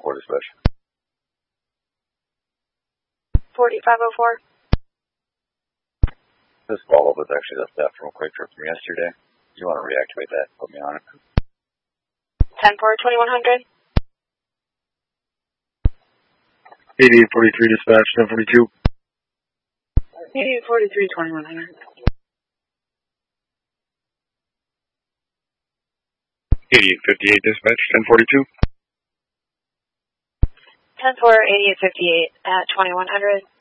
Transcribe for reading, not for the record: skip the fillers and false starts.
4504 dispatch. 4504. This follow-up is actually the theft from a quick trip from yesterday. Do you want to reactivate that? Put me on it. 10-4, 2100. 8843 dispatch, 1042. 8843, 2100. 8858 dispatch, 1042. 10-4, 8858 at 2100.